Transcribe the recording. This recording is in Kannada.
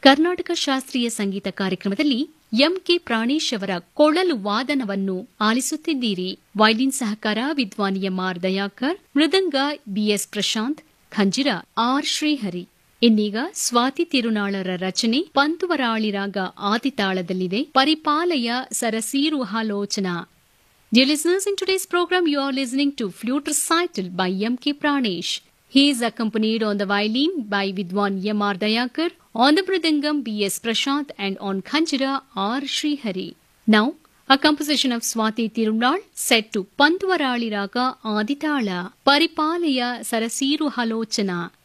ಕರ್ನಾಟಕ ಶಾಸ್ತ್ರೀಯ ಸಂಗೀತ ಕಾರ್ಯಕ್ರಮದಲ್ಲಿ ಎಂಕೆ ಪ್ರಾಣೇಶ್ ಅವರ ಕೊಳಲು ವಾದನವನ್ನು ಆಲಿಸುತ್ತಿದ್ದೀರಿ. ವೈಲಿನ್ ಸಹಕಾರ ವಿದ್ವಾನ್ ಎಂಆರ್ ದಯಾಕರ್, ಮೃದಂಗ ಬಿಎಸ್ ಪ್ರಶಾಂತ್, ಖಂಜಿರ ಆರ್ ಶ್ರೀಹರಿ. ಇನ್ನೀಗ ಸ್ವಾತಿ ತಿರುನಾಳರ ರಚನೆ ಪಂತುವರಾಳಿ ರಾಗ ಆದಿತಾಳದಲ್ಲಿದೆ. ಪರಿಪಾಲಯ ಸರಸೀರುಹಾಲೋಚನಾ. Dear listeners, in today's program you are listening to Flute Recital by M.K. Pranesh. He is accompanied on the violin by Vidwan M.R. Dayakar, on the mridangam B.S. Prashant and on khanjira R. Srihari. Now, a composition of Swati Tirunal set to Pantvarali Raga Aditala, Paripalaya Sarasiru Halochana.